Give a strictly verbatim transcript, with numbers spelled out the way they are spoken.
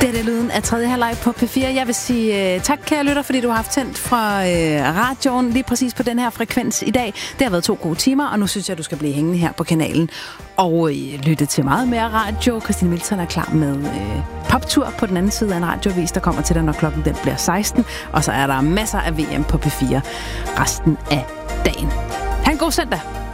Det er det lyden af tredje halvleg på P fire. Jeg vil sige uh, tak, kære lytter, fordi du har haft tændt fra uh, radioen lige præcis på den her frekvens i dag. Det har været to gode timer, og nu synes jeg, du skal blive hængende her på kanalen og uh, lytte til meget mere radio. Christine Milton er klar med uh, poptur på den anden side af en radiovis, der kommer til dig, når klokken den bliver seksten. Og så er der masser af V M på P fire resten af dagen. Ha' en god søndag!